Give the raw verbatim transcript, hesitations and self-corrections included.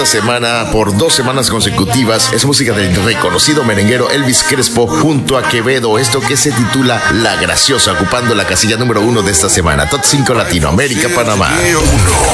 esta semana por dos semanas consecutivas. Es música del reconocido merenguero Elvis Crespo junto a Quevedo. Esto que se titula La Graciosa, ocupando la casilla número uno de esta semana. Top cinco Latinoamérica, Panamá.